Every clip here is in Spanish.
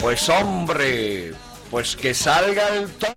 Pues hombre, pues que salga el toro.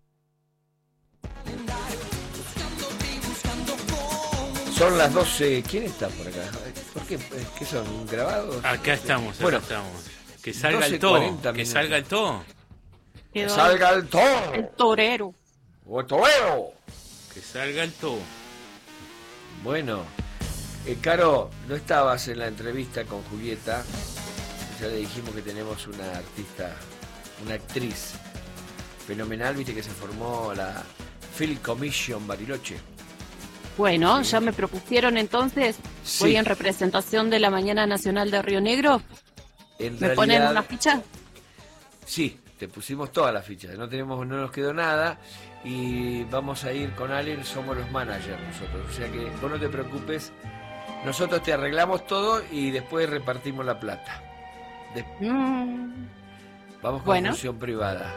Son las 12. ¿Quién está por acá? ¿Por qué? ¿Qué son? ¿Grabados? Acá estamos, bueno, acá estamos. Que salga el todo. Que minutos. salga el todo. Que salga el toro. El torero. O el torero. Que salga el todo. Bueno, Caro, no estabas en la entrevista con Julieta. Ya le dijimos que tenemos una artista, una actriz fenomenal, viste que se formó la Film Commission Bariloche. Bueno, sí. Ya me propusieron entonces, sí. Voy en representación de la Mañana Nacional de Río Negro. ¿Me ponen una ficha? Sí, te pusimos todas las fichas, no nos quedó nada y vamos a ir con Allen, somos los managers nosotros, o sea que vos no te preocupes, nosotros te arreglamos todo y después repartimos la plata. Vamos con función privada.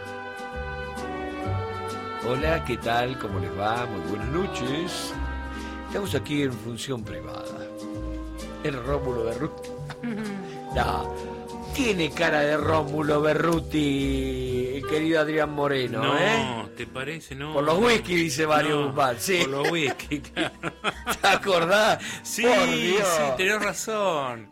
Hola, ¿qué tal? ¿Cómo les va? Muy buenas noches. Estamos aquí en función privada. El Rómulo Berruti. No, tiene cara de Rómulo Berruti, el querido Adrián Moreno, no, ¿te parece? No. Por los whisky, dice Mario Guzmán. Sí. Por los whisky, claro. ¿Te acordás? Sí, sí, tenés razón.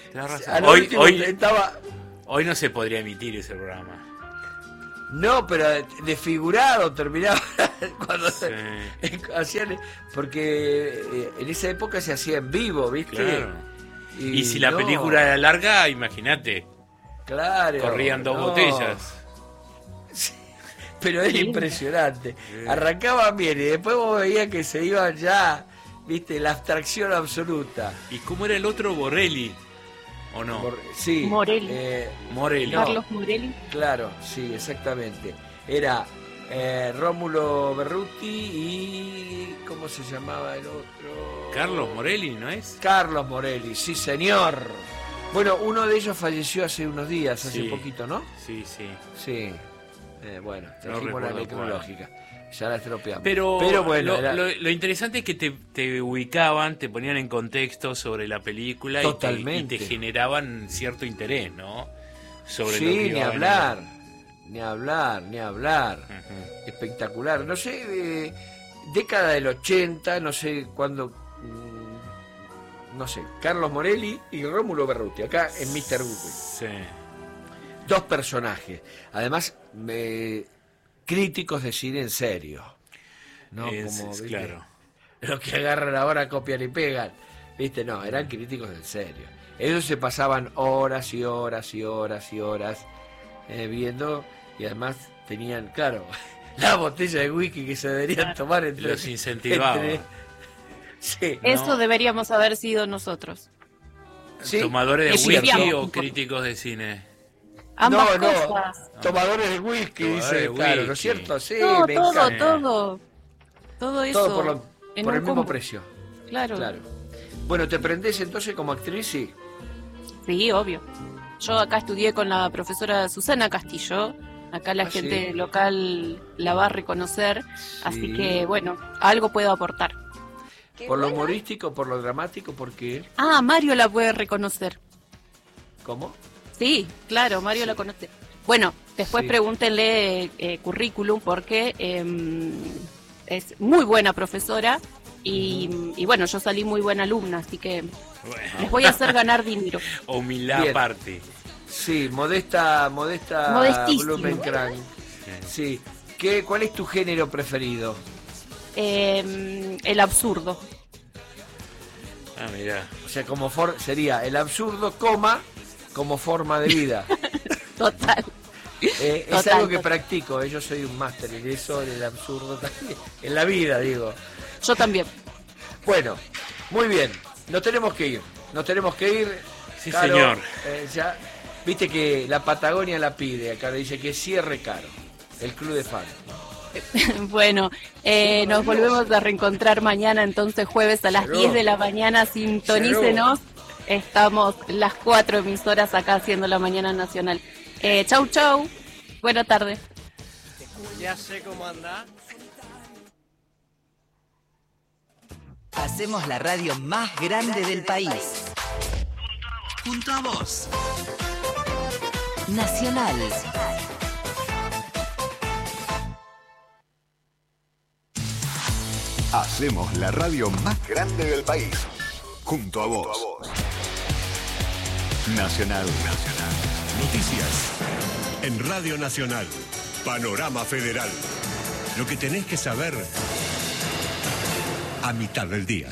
Hoy no se podría emitir ese programa. No, pero desfigurado terminaba cuando hacían, porque en esa época se hacía en vivo, ¿viste? Claro. Y si la película era larga, imagínate. Claro. Corrían dos botellas. Sí, pero era impresionante. Arrancaban bien y después vos veías que se iban ya, ¿viste? La abstracción absoluta. ¿Y cómo era el otro? Borelli. ¿O no? Sí. Morelli. Carlos Morelli. Claro, sí, exactamente. Era Rómulo Berruti y... ¿cómo se llamaba el otro? Carlos Morelli, ¿no es? Carlos Morelli, sí señor. Bueno, uno de ellos falleció hace unos días, hace poquito, ¿no? Sí. Sí. Bueno, trajimos la necrológica. Ya la estropeamos. Pero bueno, lo interesante es que te ubicaban, te ponían en contexto sobre la película y te generaban cierto interés, ¿no? Sobre sí, lo que ni hablar. Uh-huh. Espectacular. No sé, década del 80, no sé cuándo, no sé, Carlos Morelli y Rómulo Berruti, acá en Mr. Google. Sí. Dos personajes. Además, críticos de cine en serio, ¿no? Como, claro. Los que agarran ahora, copian y pegan, ¿viste? No, eran críticos en serio. Ellos se pasaban horas y horas viendo, y además tenían, claro, la botella de whisky que se deberían tomar entre los incentivaban. Sí. Eso deberíamos haber sido nosotros. ¿Sí? ¿Tomadores de whisky o críticos de cine? Ambas cosas. Tomadores de whisky, dice, claro, ¿no es cierto? Sí, todo eso. Todo por el mismo precio. Claro. Bueno, ¿te prendés entonces como actriz? Sí, obvio. Yo acá estudié con la profesora Susana Castillo. Acá la gente local la va a reconocer. Sí. Así que, bueno, algo puedo aportar. ¿Por lo humorístico, por lo dramático, por qué? Mario la puede reconocer. ¿Cómo? Sí, claro, Mario la conoce. Bueno, después pregúntenle currículum porque es muy buena profesora y bueno, yo salí muy buena alumna, así que les voy a hacer ganar dinero. Humildad aparte. Sí, modesta Blumenkranz. Sí. ¿Cuál es tu género preferido? El absurdo. Mirá. O sea, sería el absurdo, como forma de vida. Total. Es algo que practico, yo soy un máster en eso, del absurdo también, en la vida, digo. Yo también. Bueno, muy bien, nos tenemos que ir. Sí, Caro, señor. Ya, viste que la Patagonia la pide, acá dice que cierre Caro, el club de fans. Bueno, nos volvemos a reencontrar mañana, entonces jueves a las 10 de la mañana, sintonícenos. Estamos las 4 emisoras acá haciendo la Mañana Nacional. Chau. Buena tarde. Ya sé cómo anda. Hacemos la radio más grande del país. Junto a vos. Nacional. Hacemos la radio más grande del país. Junto a vos. Nacional. Noticias. En Radio Nacional. Panorama Federal. Lo que tenés que saber a mitad del día.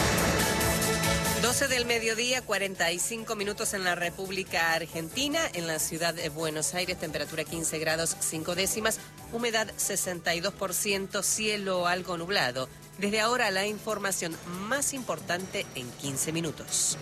12 del mediodía, 45 minutos en la República Argentina, en la ciudad de Buenos Aires, temperatura 15 grados 5 décimas, humedad 62%, cielo algo nublado. Desde ahora la información más importante en 15 minutos.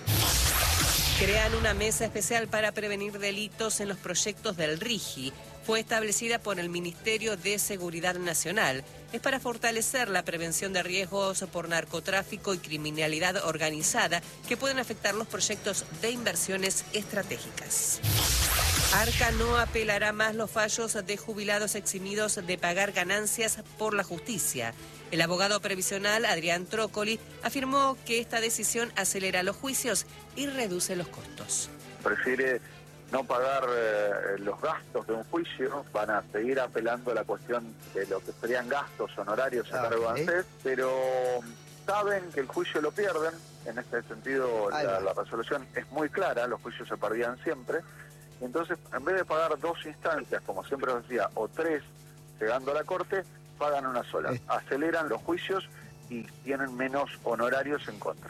Crean una mesa especial para prevenir delitos en los proyectos del RIGI. Fue establecida por el Ministerio de Seguridad Nacional. Es para fortalecer la prevención de riesgos por narcotráfico y criminalidad organizada que pueden afectar los proyectos de inversiones estratégicas. Arca no apelará más los fallos de jubilados eximidos de pagar ganancias por la justicia. El abogado previsional Adrián Trócoli afirmó que esta decisión acelera los juicios y reduce los costos. Prefiere no pagar los gastos de un juicio, van a seguir apelando a la cuestión de lo que serían gastos honorarios a cargo de ANSES, pero saben que el juicio lo pierden. En este sentido la resolución es muy clara, los juicios se perdían siempre. Entonces, en vez de pagar 2 instancias, como siempre os decía, o 3, llegando a la corte, pagan una sola. Aceleran los juicios y tienen menos honorarios en contra.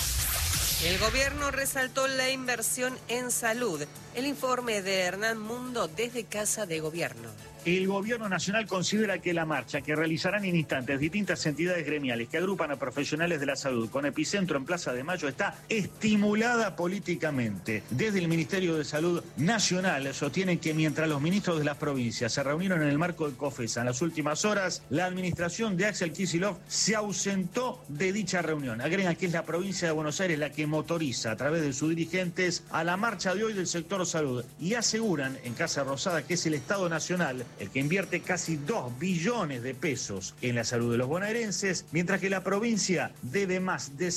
El gobierno resaltó la inversión en salud. El informe de Hernán Mundo desde Casa de Gobierno. El Gobierno Nacional considera que la marcha que realizarán en instantes distintas entidades gremiales que agrupan a profesionales de la salud con epicentro en Plaza de Mayo está estimulada políticamente. Desde el Ministerio de Salud Nacional sostienen que mientras los ministros de las provincias se reunieron en el marco de COFESA en las últimas horas, la administración de Axel Kicillof se ausentó de dicha reunión. Agregan que es la provincia de Buenos Aires la que motoriza a través de sus dirigentes a la marcha de hoy del sector salud y aseguran en Casa Rosada que es el Estado Nacional el que invierte casi 2 billones de pesos en la salud de los bonaerenses, mientras que la provincia debe más de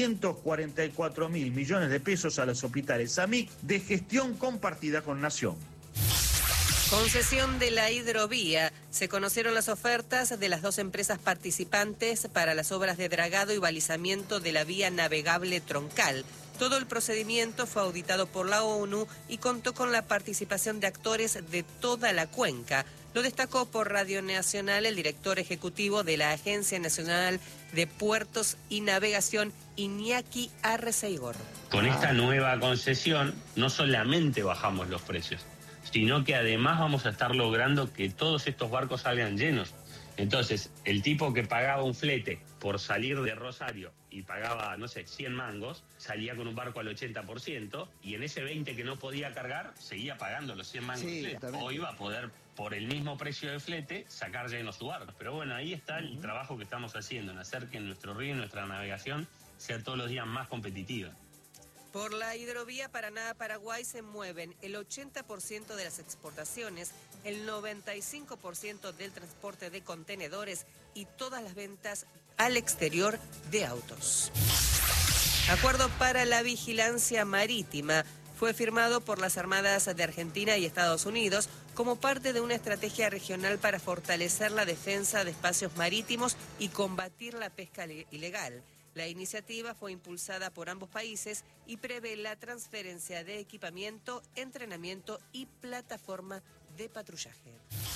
644 mil millones de pesos a los hospitales AMIC de gestión compartida con Nación. Concesión de la hidrovía. Se conocieron las ofertas de las 2 empresas participantes para las obras de dragado y balizamiento de la vía navegable troncal. Todo el procedimiento fue auditado por la ONU y contó con la participación de actores de toda la cuenca. Lo destacó por Radio Nacional el director ejecutivo de la Agencia Nacional de Puertos y Navegación, Iñaki Arreceigor. Con esta nueva concesión no solamente bajamos los precios, sino que además vamos a estar logrando que todos estos barcos salgan llenos. Entonces, el tipo que pagaba un flete por salir de Rosario y pagaba, 100 mangos, salía con un barco al 80%, y en ese 20 que no podía cargar, seguía pagando los 100 mangos de flete. Hoy va a poder, por el mismo precio de flete, sacar lleno su barco. Pero bueno, ahí está el trabajo que estamos haciendo, en hacer que nuestro río y nuestra navegación sea todos los días más competitiva. Por la hidrovía Paraná-Paraguay se mueven el 80% de las exportaciones, el 95% del transporte de contenedores y todas las ventas al exterior de autos. Acuerdo para la vigilancia marítima fue firmado por las Armadas de Argentina y Estados Unidos como parte de una estrategia regional para fortalecer la defensa de espacios marítimos y combatir la pesca ilegal. La iniciativa fue impulsada por ambos países y prevé la transferencia de equipamiento, entrenamiento y plataforma de patrullaje.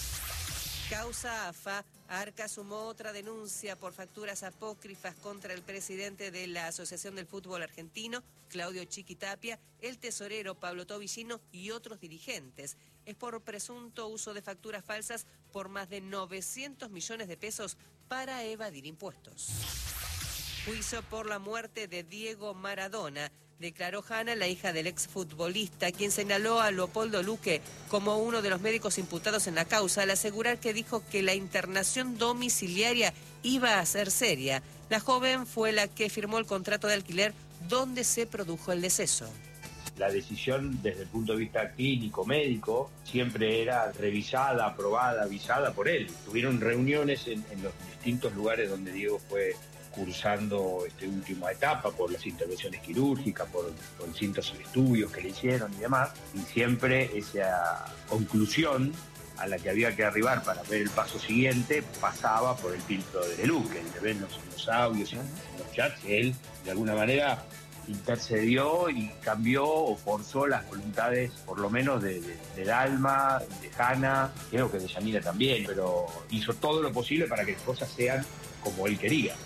Causa AFA. Arca sumó otra denuncia por facturas apócrifas contra el presidente de la Asociación del Fútbol Argentino, Claudio Chiquitapia, el tesorero Pablo Tobillino y otros dirigentes. Es por presunto uso de facturas falsas por más de 900 millones de pesos para evadir impuestos. Juicio por la muerte de Diego Maradona. Declaró Hanna, la hija del exfutbolista, quien señaló a Leopoldo Luque como uno de los médicos imputados en la causa, al asegurar que dijo que la internación domiciliaria iba a ser seria. La joven fue la que firmó el contrato de alquiler donde se produjo el deceso. La decisión desde el punto de vista clínico, médico, siempre era revisada, aprobada, avisada por él. Tuvieron reuniones en los distintos lugares donde Diego fue cursando última etapa por las intervenciones quirúrgicas, por distintos estudios que le hicieron y demás, y siempre esa conclusión a la que había que arribar para ver el paso siguiente pasaba por el filtro de Leluc, que se ven los audios y en los chats. Él, de alguna manera, intercedió y cambió o forzó las voluntades, por lo menos de Dalma, de Hanna, creo que de Yamila también, pero hizo todo lo posible para que las cosas sean como él quería.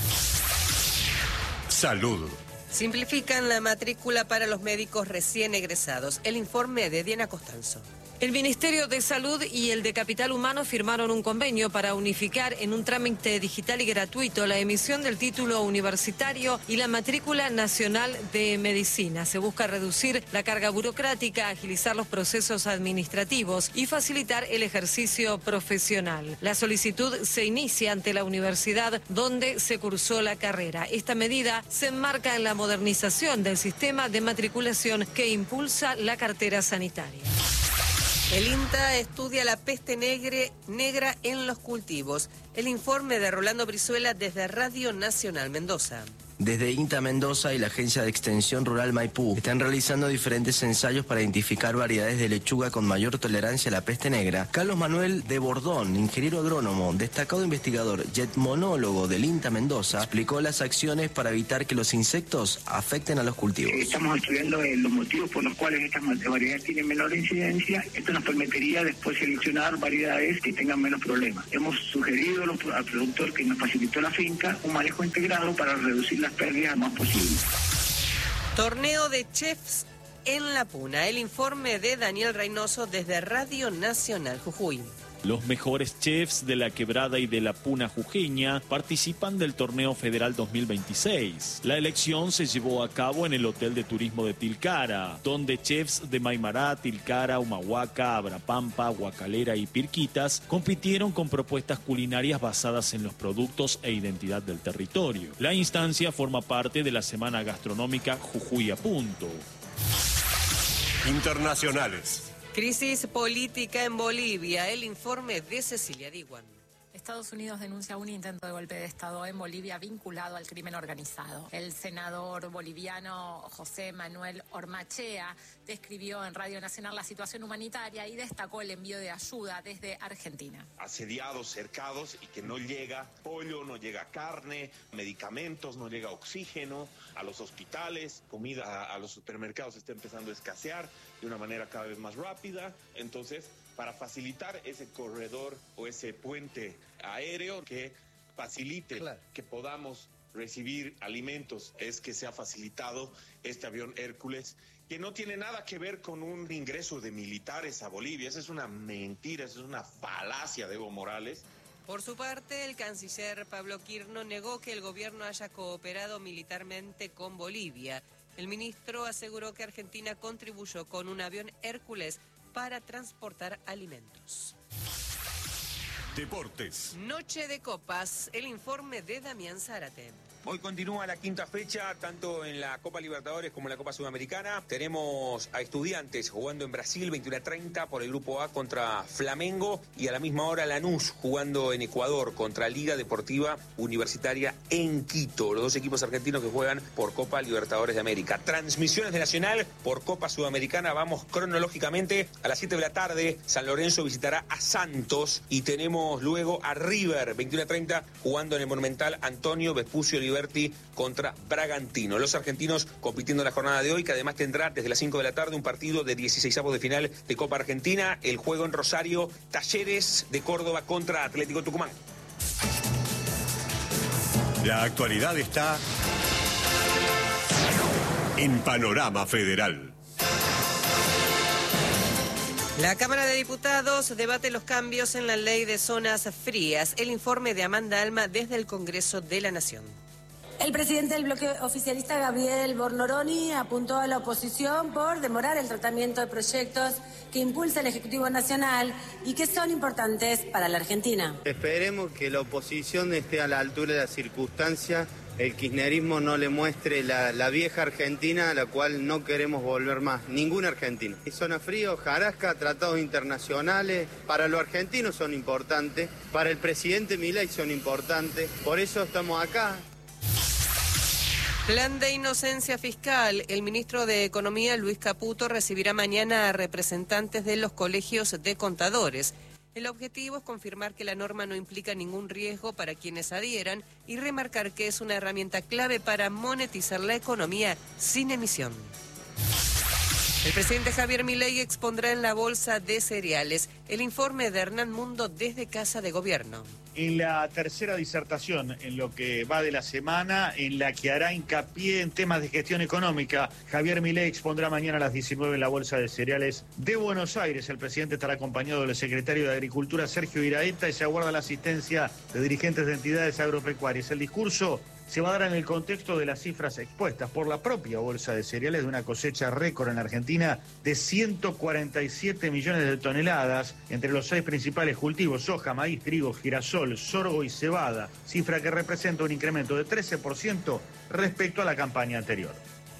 Salud. Simplifican la matrícula para los médicos recién egresados. El informe de Diana Costanzo. El Ministerio de Salud y el de Capital Humano firmaron un convenio para unificar en un trámite digital y gratuito la emisión del título universitario y la matrícula nacional de medicina. Se busca reducir la carga burocrática, agilizar los procesos administrativos y facilitar el ejercicio profesional. La solicitud se inicia ante la universidad donde se cursó la carrera. Esta medida se enmarca en la modernización del sistema de matriculación que impulsa la cartera sanitaria. El INTA estudia la peste negra en los cultivos. El informe de Rolando Brizuela desde Radio Nacional Mendoza. Desde INTA Mendoza y la Agencia de Extensión Rural Maipú están realizando diferentes ensayos para identificar variedades de lechuga con mayor tolerancia a la peste negra. Carlos Manuel de Bordón, ingeniero agrónomo, destacado investigador y etmonólogo del INTA Mendoza, explicó las acciones para evitar que los insectos afecten a los cultivos. Estamos estudiando los motivos por los cuales estas variedades tienen menor incidencia. Esto nos permitiría después seleccionar variedades que tengan menos problemas. Hemos sugerido al productor que nos facilitó la finca un manejo integrado para reducir las pérdidas más posibles. Torneo de chefs en La Puna. El informe de Daniel Reynoso desde Radio Nacional Jujuy. Los mejores chefs de la Quebrada y de la Puna jujeña participan del Torneo Federal 2026. La elección se llevó a cabo en el Hotel de Turismo de Tilcara, donde chefs de Maimará, Tilcara, Humahuaca, Abrapampa, Huacalera y Pirquitas compitieron con propuestas culinarias basadas en los productos e identidad del territorio. La instancia forma parte de la Semana Gastronómica Jujuy a Punto. Internacionales. Crisis política en Bolivia. El informe de Cecilia Diguan. Estados Unidos denuncia un intento de golpe de Estado en Bolivia vinculado al crimen organizado. El senador boliviano José Manuel Ormachea describió en Radio Nacional la situación humanitaria y destacó el envío de ayuda desde Argentina. Asediados, cercados y que no llega pollo, no llega carne, medicamentos, no llega oxígeno a los hospitales, comida a los supermercados está empezando a escasear de una manera cada vez más rápida. Entonces, para facilitar ese corredor o ese puente aéreo que facilite que podamos recibir alimentos, es que se ha facilitado este avión Hércules, que no tiene nada que ver con un ingreso de militares a Bolivia. Esa es una mentira, esa es una falacia de Evo Morales. Por su parte, el canciller Pablo Quirno negó que el gobierno haya cooperado militarmente con Bolivia. El ministro aseguró que Argentina contribuyó con un avión Hércules para transportar alimentos. Deportes. Noche de copas. El informe de Damián Zárate. Hoy continúa la quinta fecha, tanto en la Copa Libertadores como en la Copa Sudamericana. Tenemos a Estudiantes jugando en Brasil, 21:30 por el Grupo A contra Flamengo. Y a la misma hora Lanús jugando en Ecuador contra Liga Deportiva Universitaria en Quito. Los dos equipos argentinos que juegan por Copa Libertadores de América. Transmisiones de Nacional por Copa Sudamericana. Vamos cronológicamente a las 7 de la tarde. San Lorenzo visitará a Santos. Y tenemos luego a River, 21:30 jugando en el Monumental Antonio Vespucio Liberti contra Bragantino. Los argentinos compitiendo en la jornada de hoy, que además tendrá desde las 5 de la tarde un partido de 16avos de final de Copa Argentina. El juego en Rosario, Talleres de Córdoba contra Atlético Tucumán. La actualidad está en Panorama Federal. La Cámara de Diputados debate los cambios en la ley de zonas frías. El informe de Amanda Alma desde el Congreso de la Nación. El presidente del bloque oficialista, Gabriel Bornoroni, apuntó a la oposición por demorar el tratamiento de proyectos que impulsa el Ejecutivo Nacional y que son importantes para la Argentina. Esperemos que la oposición esté a la altura de las circunstancias, el kirchnerismo no le muestre la vieja Argentina a la cual no queremos volver más, ningún argentino. Zona fría, hojarasca, tratados internacionales, para los argentinos son importantes, para el presidente Milei son importantes, por eso estamos acá. Plan de inocencia fiscal. El ministro de Economía, Luis Caputo, recibirá mañana a representantes de los colegios de contadores. El objetivo es confirmar que la norma no implica ningún riesgo para quienes adhieran y remarcar que es una herramienta clave para monetizar la economía sin emisión. El presidente Javier Milei expondrá en la Bolsa de Cereales el informe de Hernán Mundo desde Casa de Gobierno. En la tercera disertación, en lo que va de la semana, en la que hará hincapié en temas de gestión económica, Javier Milei expondrá mañana a las 19 en la Bolsa de Cereales de Buenos Aires. El presidente estará acompañado del secretario de Agricultura, Sergio Iraeta, y se aguarda la asistencia de dirigentes de entidades agropecuarias. El discurso se va a dar en el contexto de las cifras expuestas por la propia Bolsa de Cereales de una cosecha récord en Argentina de 147 millones de toneladas entre los 6 principales cultivos: soja, maíz, trigo, girasol, sorgo y cebada, cifra que representa un incremento de 13% respecto a la campaña anterior.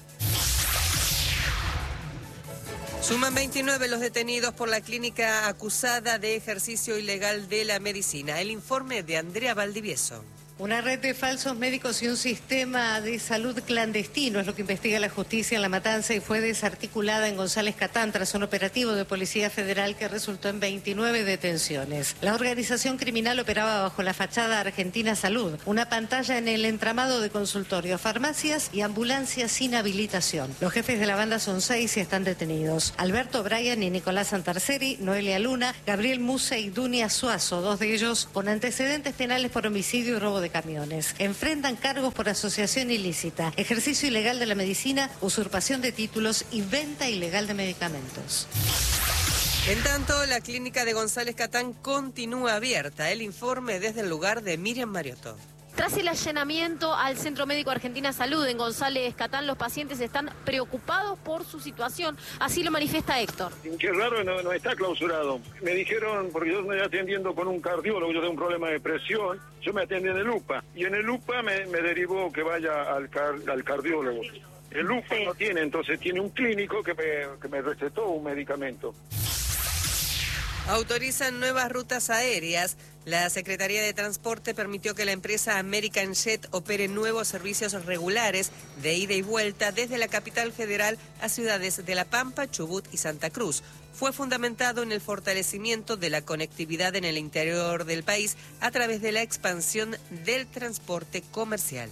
Suman 29 los detenidos por la clínica acusada de ejercicio ilegal de la medicina. El informe de Andrea Valdivieso. Una red de falsos médicos y un sistema de salud clandestino es lo que investiga la justicia en La Matanza y fue desarticulada en González Catán tras un operativo de Policía Federal que resultó en 29 detenciones. La organización criminal operaba bajo la fachada Argentina Salud, una pantalla en el entramado de consultorios, farmacias y ambulancias sin habilitación. Los jefes de la banda son 6 y están detenidos: Alberto Bryan y Nicolás Santarceri, Noelia Luna, Gabriel Musa y Dunia Suazo, 2 de ellos con antecedentes penales por homicidio y robo de camiones. Enfrentan cargos por asociación ilícita, ejercicio ilegal de la medicina, usurpación de títulos y venta ilegal de medicamentos. En tanto, la clínica de González Catán continúa abierta. El informe desde el lugar de Miriam Mariotto. Tras el allanamiento al Centro Médico Argentina Salud en González Catán, los pacientes están preocupados por su situación. Así lo manifiesta Héctor. Qué raro, no está clausurado. Me dijeron, porque yo me estoy atendiendo con un cardiólogo, yo tengo un problema de presión, yo me atendí en el UPA. Y en el UPA me derivó que vaya al cardiólogo. El UPA no tiene, entonces tiene un clínico que me recetó un medicamento. Autorizan nuevas rutas aéreas. La Secretaría de Transporte permitió que la empresa American Jet opere nuevos servicios regulares de ida y vuelta desde la capital federal a ciudades de La Pampa, Chubut y Santa Cruz. Fue fundamentado en el fortalecimiento de la conectividad en el interior del país a través de la expansión del transporte comercial.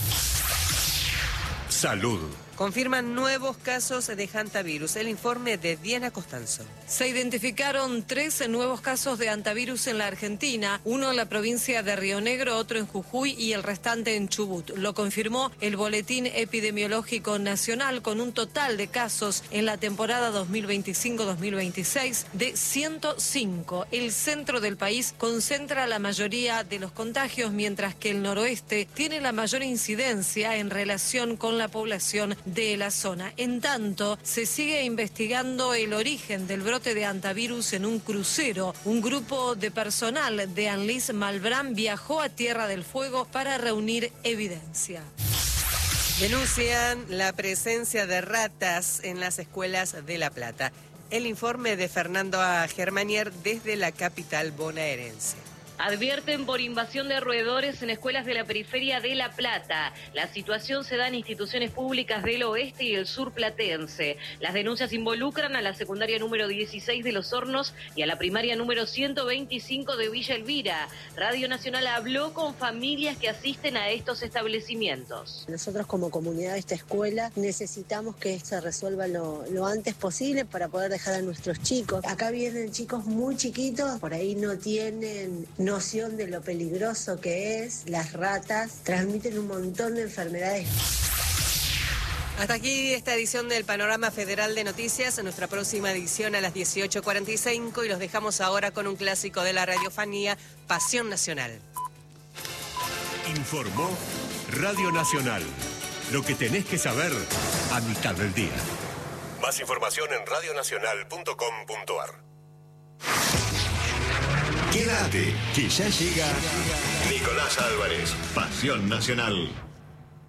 Salud. Confirman nuevos casos de hantavirus. El informe de Diana Costanzo. Se identificaron 13 nuevos casos de hantavirus en la Argentina, uno en la provincia de Río Negro, otro en Jujuy y el restante en Chubut. Lo confirmó el Boletín Epidemiológico Nacional, con un total de casos en la temporada 2025-2026 de 105. El centro del país concentra la mayoría de los contagios, mientras que el noroeste tiene la mayor incidencia en relación con la población de la zona. En tanto, se sigue investigando el origen del brote de hantavirus en un crucero. Un grupo de personal de Anlis Malbrán viajó a Tierra del Fuego para reunir evidencia. Denuncian la presencia de ratas en las escuelas de La Plata. El informe de Fernando A. Germanier desde la capital bonaerense. Advierten por invasión de roedores en escuelas de la periferia de La Plata. La situación se da en instituciones públicas del oeste y el sur platense. Las denuncias involucran a la secundaria número 16 de Los Hornos y a la primaria número 125 de Villa Elvira. Radio Nacional habló con familias que asisten a estos establecimientos. Nosotros como comunidad de esta escuela necesitamos que se resuelva lo antes posible para poder dejar a nuestros chicos. Acá vienen chicos muy chiquitos, por ahí no tienen noción de lo peligroso que es. Las ratas transmiten un montón de enfermedades. Hasta aquí esta edición del Panorama Federal de Noticias. Nuestra próxima edición a las 18:45 y los dejamos ahora con un clásico de la radiofonía, Pasión Nacional. Informó Radio Nacional. Lo que tenés que saber a mitad del día. Más información en radionacional.com.ar. Quédate, que ya llega Nicolás Álvarez, Pasión Nacional.